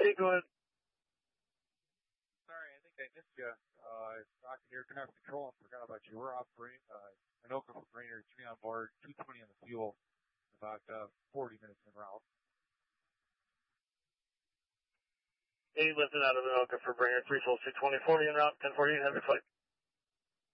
Hey, go ahead. Sorry, I think I missed you. Rocket Air Traffic Control, I forgot about you. We're operating, Anoka for Brainerd, 3 on board, 220 on the fuel, about 40 minutes en route. Hey, lifting out of Anoka for Brainerd, 3 full 220, 40 en route, 1048, have your flight.